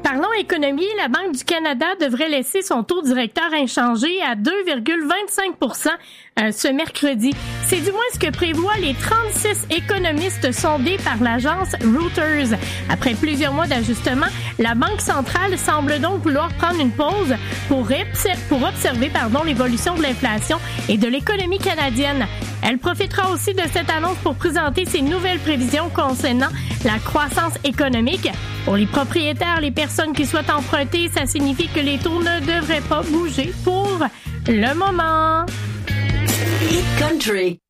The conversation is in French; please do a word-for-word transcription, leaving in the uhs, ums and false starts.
Parlons économie, la Banque du Canada devrait laisser son taux directeur inchangé à deux virgule vingt-cinq pour cent euh, ce mercredi. C'est du moins ce que prévoient les trente-six économistes sondés par l'agence Reuters. Après plusieurs mois d'ajustement, la Banque centrale semble donc vouloir prendre une pause pour, pour observer pardon, l'évolution de l'inflation et de l'économie canadienne. Elle profitera aussi de cette annonce pour présenter ses nouvelles prévisions concernant la croissance économique. Pour les propriétaires, les personnes qui souhaitent emprunter, ça signifie que les taux ne devraient pas bouger pour le moment. Hit Country.